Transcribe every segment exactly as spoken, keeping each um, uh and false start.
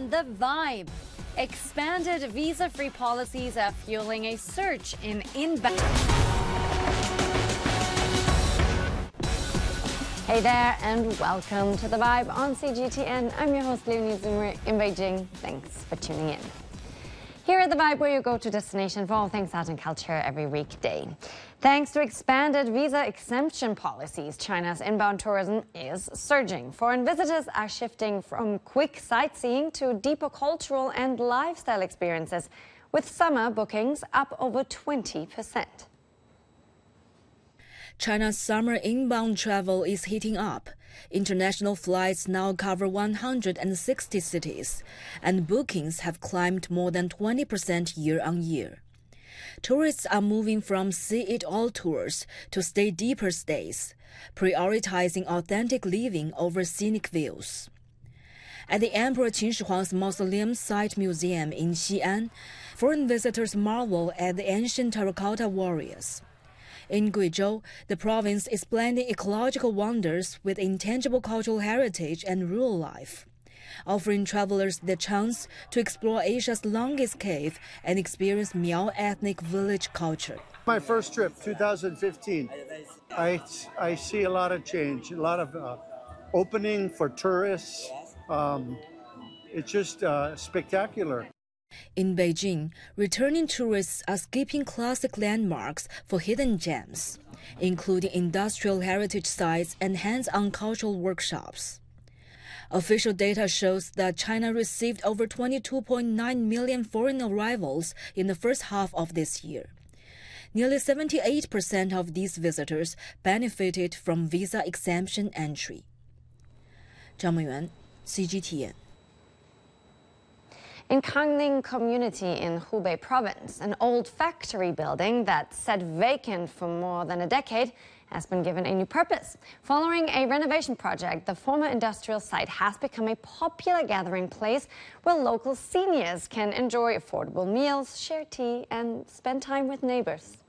on The Vibe. Expanded visa-free policies are fueling a surge in inbound. Hey there, and welcome to The Vibe on C G T N. I'm your host, Leonie Zoomer in Beijing. Thanks for tuning in. Here at The Vibe, where you go to destination for all things art and culture every weekday. Thanks to expanded visa exemption policies, China's inbound tourism is surging. Foreign visitors are shifting from quick sightseeing to deeper cultural and lifestyle experiences, with summer bookings up over twenty percent. China's summer inbound travel is heating up. International flights now cover one hundred sixty cities, and bookings have climbed more than twenty percent year on year. Tourists are moving from see-it-all tours to stay-deeper stays, prioritizing authentic living over scenic views. At the Emperor Qin Shi Huang's Mausoleum Site Museum in Xi'an, foreign visitors marvel at the ancient terracotta warriors. In Guizhou, the province is blending ecological wonders with intangible cultural heritage and rural life, offering travelers the chance to explore Asia's longest cave and experience Miao ethnic village culture. My first trip, two thousand fifteen. I, I see a lot of change, a lot of uh, opening for tourists. Um, it's just uh, spectacular. In Beijing, returning tourists are skipping classic landmarks for hidden gems, including industrial heritage sites and hands-on cultural workshops. Official data shows that China received over twenty-two point nine million foreign arrivals in the first half of this year. Nearly seventy-eight percent of these visitors benefited from visa exemption entry. Zhang Meiyuan, C G T N. In Kangning community in Hubei province, an old factory building that sat vacant for more than a decade has been given a new purpose. Following a renovation project, the former industrial site has become a popular gathering place where local seniors can enjoy affordable meals, share tea, and spend time with neighbors.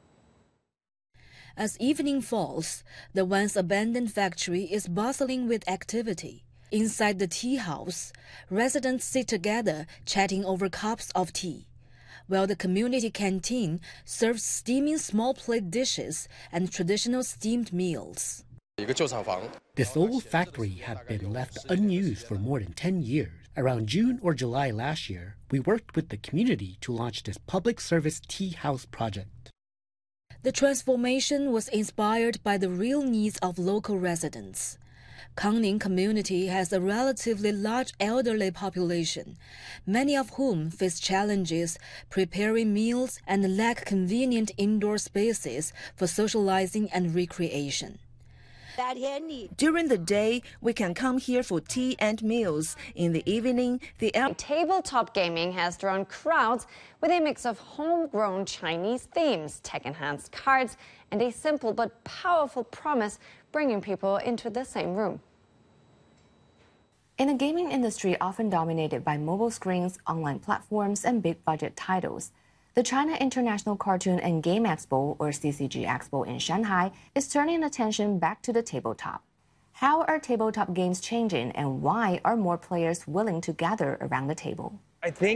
As evening falls, the once abandoned factory is bustling with activity. Inside the tea house, residents sit together chatting over cups of tea, while the community canteen serves steaming small plate dishes and traditional steamed meals. This old factory had been left unused for more than ten years. Around June or July last year, we worked with the community to launch this public service tea house project. The transformation was inspired by the real needs of local residents. Kangning community has a relatively large elderly population, many of whom face challenges preparing meals and lack convenient indoor spaces for socializing and recreation. During the day, we can come here for tea and meals. In the evening, the tabletop gaming has drawn crowds with a mix of homegrown Chinese themes, tech-enhanced cards, and a simple but powerful promise bringing people into the same room. In a gaming industry often dominated by mobile screens, online platforms, and big-budget titles, the China International Cartoon and Game Expo, or C C G Expo in Shanghai, is turning attention back to the tabletop. How are tabletop games changing, and why are more players willing to gather around the table? I think